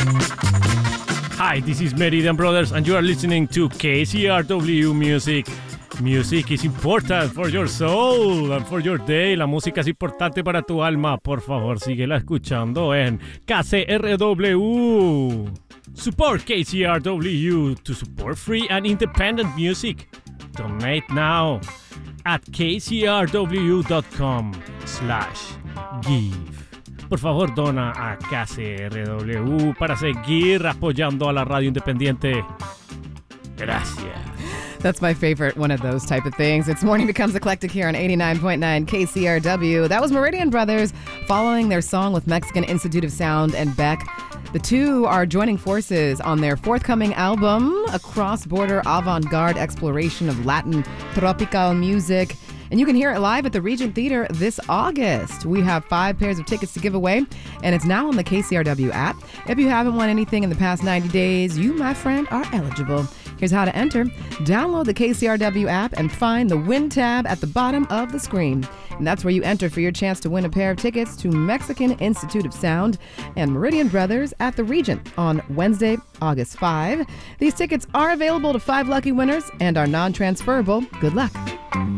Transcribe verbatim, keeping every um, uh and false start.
Hi, this is Meridian Brothers, and you are listening to K C R W Music. Music is important for your soul and for your day. La música es importante para tu alma. Por favor, síguela escuchando en K C R W. Support K C R W to support free and independent music. Donate now at kcrw.com slash give. Por favor, dona a K C R W para seguir apoyando a la radio independiente. Gracias. That's my favorite one of those type of things. It's Morning Becomes Eclectic here on eighty-nine point nine K C R W. That was Meridian Brothers following their song with Mexican Institute of Sound and Beck. The two are joining forces on their forthcoming album, a cross-border avant-garde exploration of Latin tropical music. And you can hear it live at the Regent Theater this August. We have five pairs of tickets to give away, and it's now on the K C R W app. If you haven't won anything in the past ninety days, you, my friend, are eligible. Here's how to enter. Download the K C R W app and find the Win tab at the bottom of the screen. And that's where you enter for your chance to win a pair of tickets to Mexican Institute of Sound and Meridian Brothers at the Regent on Wednesday, August fifth. These tickets are available to five lucky winners and are non-transferable. Good luck.